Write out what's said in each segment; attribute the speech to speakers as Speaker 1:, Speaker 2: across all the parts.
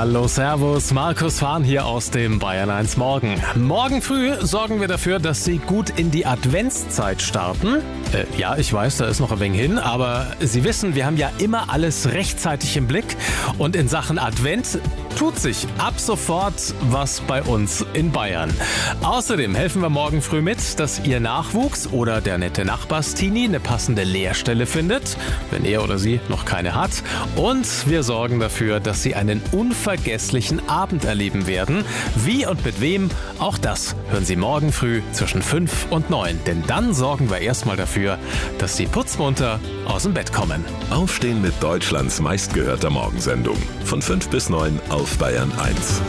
Speaker 1: Hallo, servus, Markus Fahn hier aus dem Bayern 1 Morgen. Morgen früh sorgen wir dafür, dass Sie gut in die Adventszeit starten. Ja, ich weiß, da ist noch ein wenig hin, aber Sie wissen, wir haben ja immer alles rechtzeitig im Blick. Und in Sachen Advent tut sich ab sofort was bei uns in Bayern. Außerdem helfen wir morgen früh mit, dass Ihr Nachwuchs oder der nette Nachbarstini eine passende Lehrstelle findet, wenn er oder sie noch keine hat. Und wir sorgen dafür, dass Sie einen unvergesslichen Abend erleben werden. Wie und mit wem, auch das hören Sie morgen früh zwischen 5 und 9. Denn dann sorgen wir erstmal dafür, dass Sie putzmunter aus dem Bett kommen.
Speaker 2: Aufstehen mit Deutschlands meistgehörter Morgensendung. Von 5 bis 9 auf Bayern 1.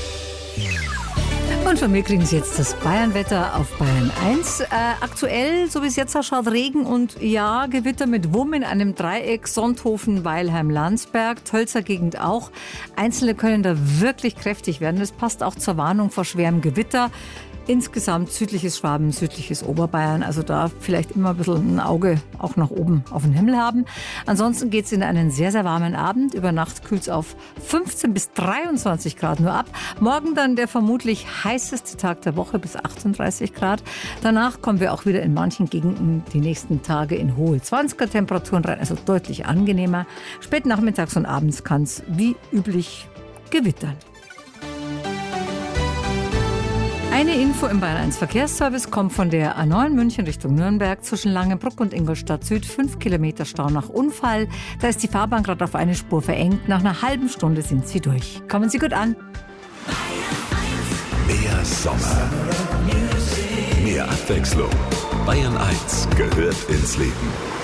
Speaker 3: Und von mir kriegen Sie jetzt das Bayernwetter auf Bayern 1. Aktuell, so wie es jetzt ausschaut, Regen und ja, Gewitter mit Wumm in einem Dreieck. Sonthofen, Weilheim, Landsberg, Tölzer Gegend auch. Einzelne können da wirklich kräftig werden. Das passt auch zur Warnung vor schwerem Gewitter. Insgesamt südliches Schwaben, südliches Oberbayern. Also da vielleicht immer ein bisschen ein Auge auch nach oben auf den Himmel haben. Ansonsten geht es in einen sehr, sehr warmen Abend. Über Nacht kühlt es auf 15 bis 23 Grad nur ab. Morgen dann der vermutlich heißeste Tag der Woche bis 38 Grad. Danach kommen wir auch wieder in manchen Gegenden die nächsten Tage in hohe 20er Temperaturen rein. Also deutlich angenehmer. Spät nachmittags und abends kann es wie üblich gewittern. Eine Info im Bayern 1 Verkehrsservice kommt von der A9 München Richtung Nürnberg zwischen Langenbruck und Ingolstadt Süd. 5 Kilometer Stau nach Unfall. Da ist die Fahrbahn gerade auf eine Spur verengt. Nach einer halben Stunde sind Sie durch. Kommen Sie gut an.
Speaker 2: Mehr Sommer. Mehr Abwechslung. Bayern 1 gehört ins Leben.